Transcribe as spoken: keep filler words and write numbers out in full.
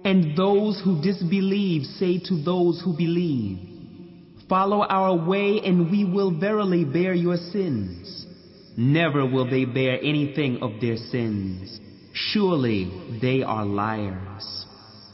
And those who disbelieve say to those who believe, follow our way and we will verily bear your sins. Never will they bear anything of their sins. Surely they are liars.